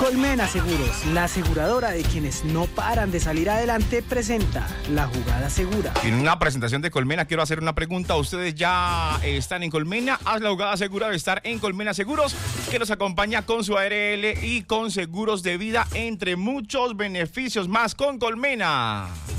Colmena Seguros, la aseguradora de quienes no paran de salir adelante, presenta La Jugada Segura. En una presentación de Colmena quiero hacer una pregunta. ¿Ustedes ya están en Colmena? Haz la jugada segura de estar en Colmena Seguros, que nos acompaña con su ARL y con seguros de vida, entre muchos beneficios más con Colmena.